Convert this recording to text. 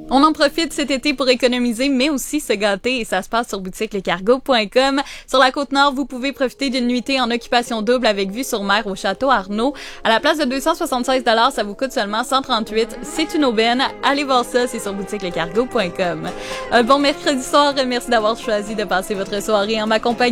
On en profite cet été pour économiser, mais aussi se gâter, et ça se passe sur boutiquelecargo.com. Sur la Côte-Nord, vous pouvez profiter d'une nuitée en occupation double avec vue sur mer au Château Arnaud. À la place de 276 $, ça vous coûte seulement 138. C'est une aubaine. Allez voir ça, c'est sur boutiquelecargo.com. Bon mercredi soir, merci d'avoir choisi de passer votre soirée en ma compagnie.